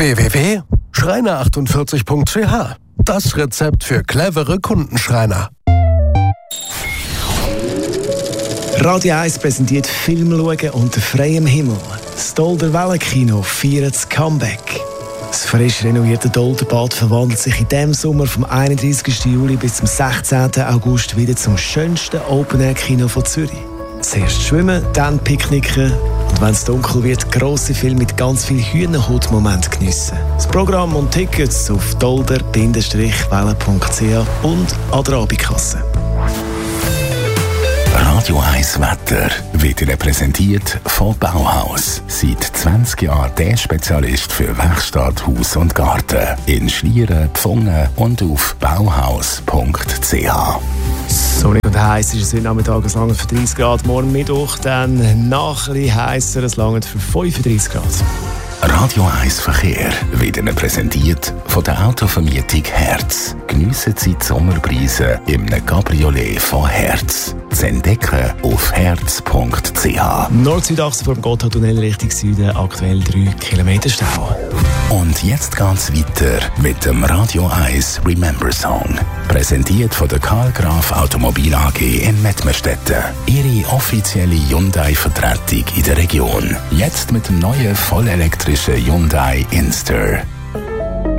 www.schreiner48.ch. Das Rezept für clevere Kundenschreiner. Radio 1 präsentiert Filmschauen unter freiem Himmel. Das Dolder Wellenkino feiert das Comeback. Das frisch renovierte Dolderbad verwandelt sich in diesem Sommer vom 31. Juli bis zum 16. August wieder zum schönsten Open-Air-Kino von Zürich. Zuerst schwimmen, dann picknicken und wenn es dunkel wird, grosse Filme mit ganz vielen Hühnerhaut-Momenten geniessen. Das Programm und Tickets auf dolder-welle.ch und an der Abendkasse. Radio 1 Wetter wird Ihnen präsentiert von Bauhaus. Seit 20 Jahren der Spezialist für Werkstatt, Haus und Garten. In Schlieren, Pfungen und auf bauhaus.ch. Sonnig und heiß ist es heute Nachmittag, es langt für 30 Grad. Morgen Mittwoch dann nach ein bisschen heisser, es langt für 35 Grad. Radio 1 Verkehr wird Ihnen präsentiert von der Autovermietung Herz. Geniessen Sie die Sommerpreise im Cabriolet von Herz. Zu entdecken auf herz.ch. Nord-Südachse vor dem Gotthardtunnel Richtung Süden, aktuell 3 Kilometer Stau. Und jetzt geht's weiter mit dem Radio 1 Remember Song. Präsentiert von der Karl Graf Automobil AG in Mettmerstetten. Ihre offizielle Hyundai-Vertretung in der Region. Jetzt mit dem neuen vollelektrischen Hyundai Inster.